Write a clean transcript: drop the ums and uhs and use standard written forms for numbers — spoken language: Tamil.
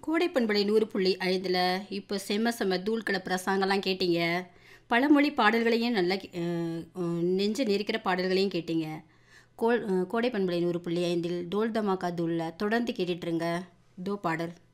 கோடை பண்பலை 100.5ல இப்போ செம்ம தூள் கலப்புற சாங்கெல்லாம் கேட்டீங்க. பழமொழி பாடல்களையும் நல்லா நெஞ்ச நெரிக்கிற பாடல்களையும் கேட்டீங்க. கோடை பண்பலை 100.5ல் டோல் தமாக்கா தூள்ல தொடர்ந்து கேட்டுட்டு இருங்க. தோ பாடல்.